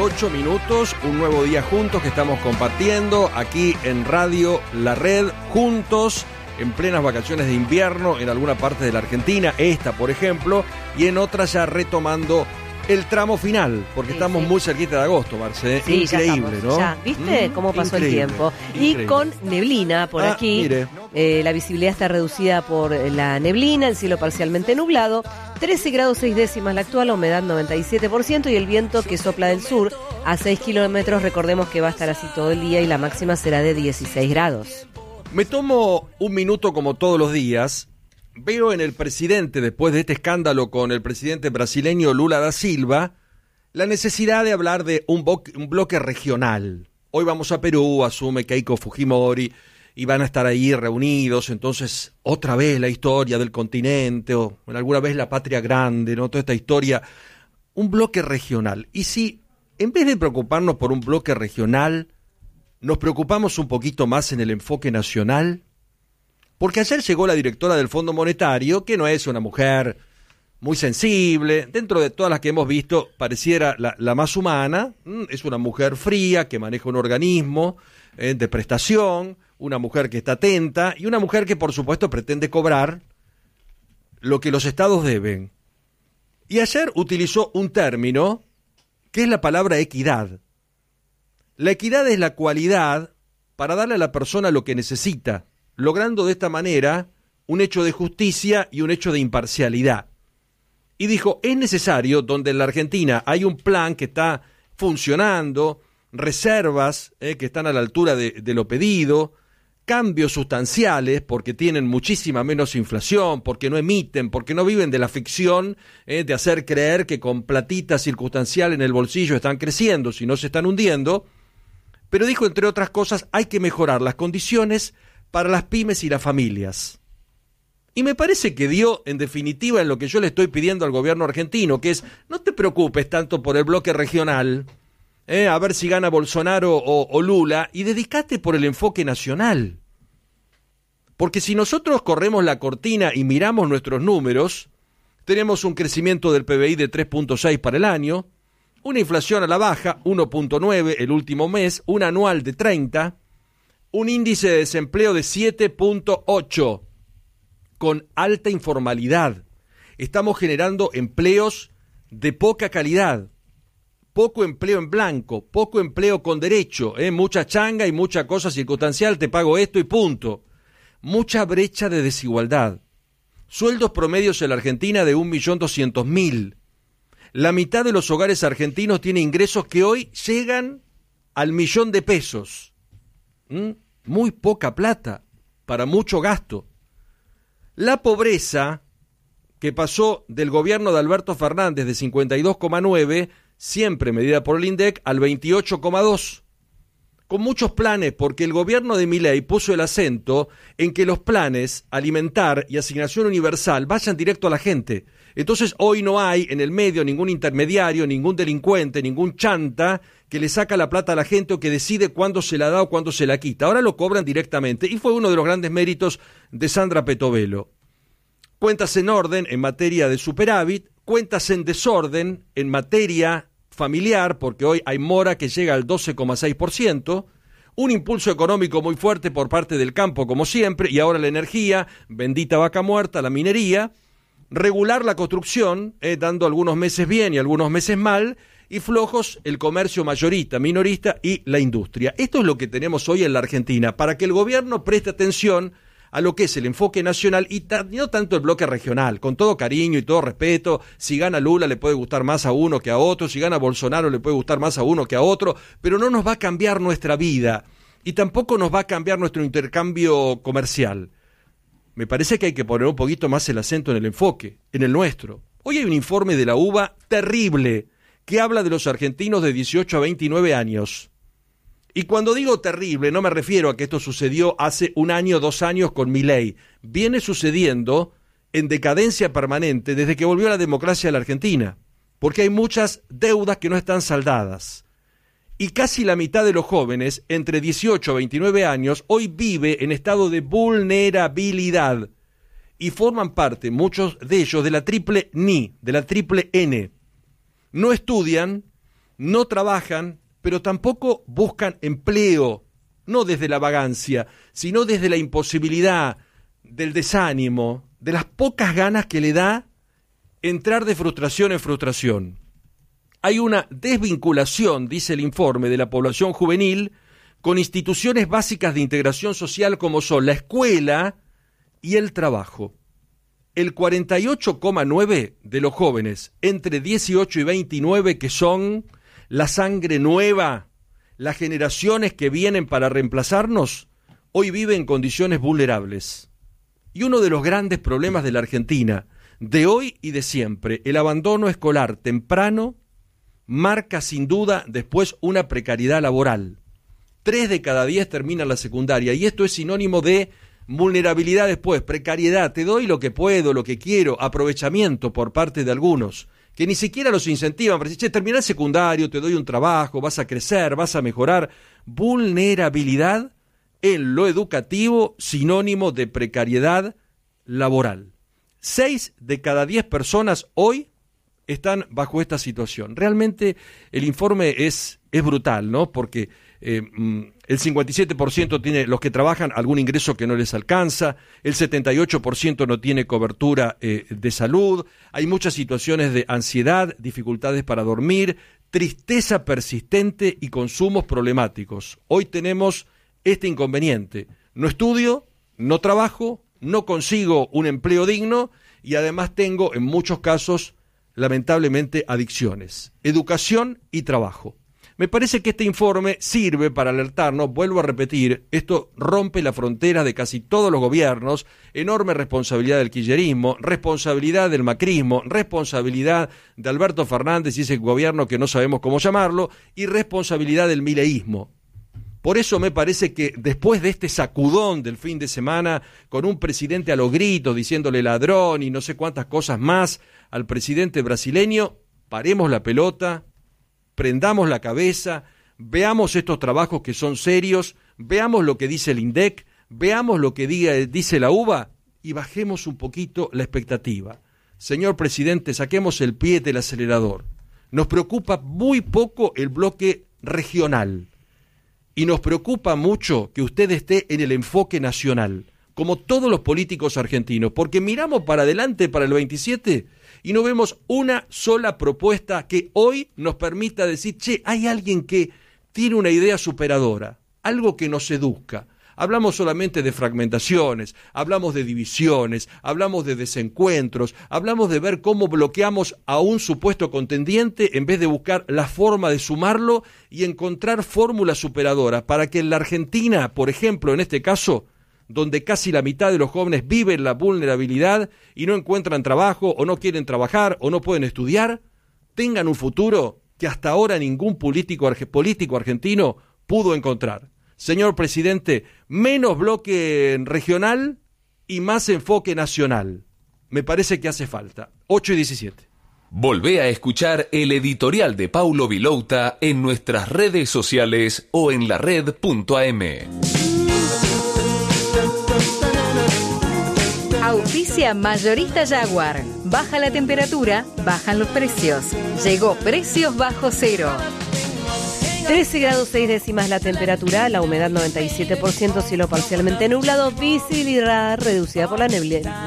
8 minutos, un nuevo día juntos que estamos compartiendo aquí en Radio La Red, juntos en plenas vacaciones de invierno en alguna parte de la Argentina, esta por ejemplo, y en otras ya retomando el tramo final, porque estamos muy cerquita de agosto, Marce. Sí, increíble, ¿no? Ya, ¿viste cómo pasó el tiempo? Increíble. Y con neblina por aquí, la visibilidad está reducida por la neblina, el cielo parcialmente nublado, 13 grados 6 décimas la actual, humedad 97% y el viento que sopla del sur a 6 kilómetros, recordemos que va a estar así todo el día y la máxima será de 16 grados. Me tomo un minuto como todos los días. Veo en el presidente, después de este escándalo con el presidente brasileño Lula da Silva, la necesidad de hablar de un bloque regional. Hoy vamos a Perú, asume Keiko Fujimori, y van a estar ahí reunidos, entonces otra vez la historia del continente, o alguna vez la patria grande, ¿no? Toda esta historia, un bloque regional. Y si, en vez de preocuparnos por un bloque regional, nos preocupamos un poquito más en el enfoque nacional. Porque ayer llegó la directora del Fondo Monetario, que no es una mujer muy sensible, dentro de todas las que hemos visto, pareciera la más humana, es una mujer fría, que maneja un organismo de prestación, una mujer que está atenta, y una mujer que por supuesto pretende cobrar lo que los estados deben. Y ayer utilizó un término, que es la palabra equidad. La equidad es la cualidad para darle a la persona lo que necesita, logrando de esta manera un hecho de justicia y un hecho de imparcialidad. Y dijo, es necesario, donde en la Argentina hay un plan que está funcionando, reservas que están a la altura de lo pedido, cambios sustanciales porque tienen muchísima menos inflación, porque no emiten, porque no viven de la ficción de hacer creer que con platita circunstancial en el bolsillo están creciendo, si no se están hundiendo. Pero dijo, entre otras cosas, hay que mejorar las condiciones para las pymes y las familias. Y me parece que dio, en definitiva, en lo que yo le estoy pidiendo al gobierno argentino, que es, no te preocupes tanto por el bloque regional, a ver si gana Bolsonaro o Lula, y dedicate por el enfoque nacional. Porque si nosotros corremos la cortina y miramos nuestros números, tenemos un crecimiento del PBI de 3.6 para el año, una inflación a la baja, 1.9 el último mes, un anual de 30, un índice de desempleo de 7.8, con alta informalidad. Estamos generando empleos de poca calidad, poco empleo en blanco, poco empleo con derecho, mucha changa y mucha cosa circunstancial, te pago esto y punto. Mucha brecha de desigualdad. Sueldos promedios en la Argentina de 1.200.000. La mitad de los hogares argentinos tiene ingresos que hoy llegan al 1.000.000 de pesos. Muy poca plata para mucho gasto. La pobreza, que pasó del gobierno de Alberto Fernández de 52,9, siempre medida por el INDEC, al 28,2. Con muchos planes, porque el gobierno de Milei puso el acento en que los planes alimentar y asignación universal vayan directo a la gente. Entonces hoy no hay en el medio ningún intermediario, ningún delincuente, ningún chanta que le saca la plata a la gente o que decide cuándo se la da o cuándo se la quita. Ahora lo cobran directamente y fue uno de los grandes méritos de Sandra Petovelo. Cuentas en orden en materia de superávit, cuentas en desorden en materia familiar, porque hoy hay mora que llega al 12,6%, un impulso económico muy fuerte por parte del campo como siempre, y ahora la energía, bendita vaca muerta, la minería, regular la construcción, dando algunos meses bien y algunos meses mal, y flojos el comercio mayorista, minorista y la industria. Esto es lo que tenemos hoy en la Argentina, para que el gobierno preste atención a lo que es el enfoque nacional y no tanto el bloque regional, con todo cariño y todo respeto. Si gana Lula le puede gustar más a uno que a otro, si gana Bolsonaro le puede gustar más a uno que a otro, pero no nos va a cambiar nuestra vida y tampoco nos va a cambiar nuestro intercambio comercial. Me parece que hay que poner un poquito más el acento en el enfoque, en el nuestro. Hoy hay un informe de la UBA terrible que habla de los argentinos de 18 a 29 años. Y cuando digo terrible, no me refiero a que esto sucedió hace 1 año, 2 años con Milei. Viene sucediendo en decadencia permanente desde que volvió la democracia a la Argentina, porque hay muchas deudas que no están saldadas. Y casi la mitad de los jóvenes, entre 18 a 29 años, hoy vive en estado de vulnerabilidad. Y forman parte, muchos de ellos, de la triple NI, de la triple N. No estudian, no trabajan, pero tampoco buscan empleo, no desde la vagancia, sino desde la imposibilidad, del desánimo, de las pocas ganas que le da entrar de frustración en frustración. Hay una desvinculación, dice el informe, de la población juvenil con instituciones básicas de integración social como son la escuela y el trabajo. El 48,9% de los jóvenes entre 18 y 29, que son la sangre nueva, las generaciones que vienen para reemplazarnos, hoy viven en condiciones vulnerables. Y uno de los grandes problemas de la Argentina, de hoy y de siempre, el abandono escolar temprano, marca sin duda después una precariedad laboral. 3 de cada 10 terminan la secundaria y esto es sinónimo de vulnerabilidad después, precariedad, te doy lo que puedo, lo que quiero, aprovechamiento por parte de algunos, que ni siquiera los incentivan, para decir, che, termina el secundario, te doy un trabajo, vas a crecer, vas a mejorar. Vulnerabilidad en lo educativo, sinónimo de precariedad laboral. 6 de cada 10 personas hoy están bajo esta situación. Realmente el informe es brutal, ¿no? Porque el 57% tiene, los que trabajan, algún ingreso que no les alcanza, el 78% no tiene cobertura de salud, hay muchas situaciones de ansiedad, dificultades para dormir, tristeza persistente y consumos problemáticos. Hoy tenemos este inconveniente: no estudio, no trabajo, no consigo un empleo digno y además tengo en muchos casos lamentablemente adicciones, educación y trabajo. Me parece que este informe sirve para alertarnos, vuelvo a repetir, esto rompe la frontera de casi todos los gobiernos, enorme responsabilidad del kirchnerismo, responsabilidad del macrismo, responsabilidad de Alberto Fernández y ese gobierno que no sabemos cómo llamarlo, y responsabilidad del mileísmo. Por eso me parece que después de este sacudón del fin de semana, con un presidente a los gritos diciéndole ladrón y no sé cuántas cosas más al presidente brasileño, paremos la pelota, prendamos la cabeza, veamos estos trabajos que son serios, veamos lo que dice el INDEC, veamos lo que dice la UBA y bajemos un poquito la expectativa. Señor presidente, saquemos el pie del acelerador. Nos preocupa muy poco el bloque regional. Y nos preocupa mucho que usted esté en el enfoque nacional, como todos los políticos argentinos, porque miramos para adelante, para el 27, y no vemos una sola propuesta que hoy nos permita decir, che, hay alguien que tiene una idea superadora, algo que nos seduzca. Hablamos solamente de fragmentaciones, hablamos de divisiones, hablamos de desencuentros, hablamos de ver cómo bloqueamos a un supuesto contendiente en vez de buscar la forma de sumarlo y encontrar fórmulas superadoras para que en la Argentina, por ejemplo, en este caso, donde casi la mitad de los jóvenes viven la vulnerabilidad y no encuentran trabajo o no quieren trabajar o no pueden estudiar, tengan un futuro que hasta ahora ningún político argentino pudo encontrar. Señor presidente, menos bloque regional y más enfoque nacional. Me parece que hace falta. 8:17. Volvé a escuchar el editorial de Paulo Vilouta en nuestras redes sociales o en lared.am. Auspicia Mayorista Jaguar. Baja la temperatura, bajan los precios. Llegó Precios Bajo Cero. 13 grados 6 décimas la temperatura, la humedad 97%, cielo parcialmente nublado, visibilidad reducida por la neblina.